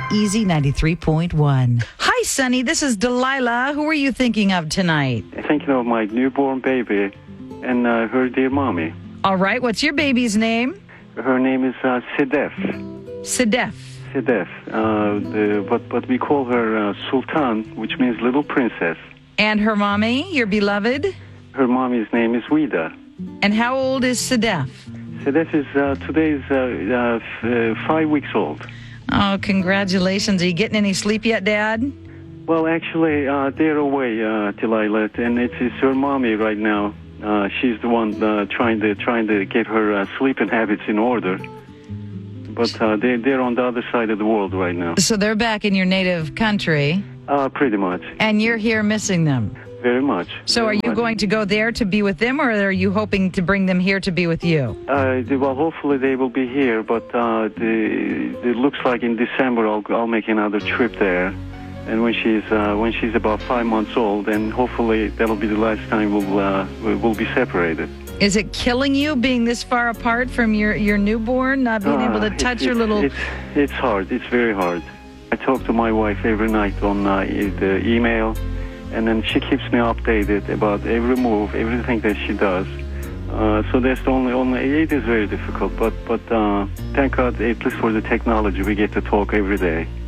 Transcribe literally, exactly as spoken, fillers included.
Easy ninety-three point one. Hi, Sonny. This is Delilah. Who are you thinking of tonight? Thinking of my newborn baby and uh, her dear mommy. All right. What's your baby's name? Her name is uh, Sedef. Sedef. Sedef. Uh, the, but, but we call her uh, Sultan, which means little princess. And her mommy, your beloved? Her mommy's name is Wida. And how old is Sedef? Sedef is uh, today is uh, uh, f- uh, five weeks old. Oh, congratulations. Are you getting any sleep yet, Dad? Well, actually, uh, they're away, uh, Delilah, and it's, it's her mommy right now. Uh, she's the one uh, trying to trying to get her uh, sleeping habits in order. But uh, they, they're on the other side of the world right now. So they're back in your native country. Uh, pretty much. And you're here missing them. Very much. So Very are you much. going to go there to be with them, or are you hoping to bring them here to be with you? Uh, they, well, hopefully they will be here, but uh, the, it looks like in December I'll, I'll make another trip there. And when she's uh, when she's about five months old, and hopefully that'll be the last time we'll uh, we'll be separated. Is it killing you being this far apart from your, your newborn, not being Uh, able to it's- touch your it's, little... It's, it's hard. It's very hard. I talk to my wife every night on uh, e- the email, and then she keeps me updated about every move, everything that she does. Uh, so that's the only, only, it is very difficult, but, but uh, thank God, at least for the technology, we get to talk every day.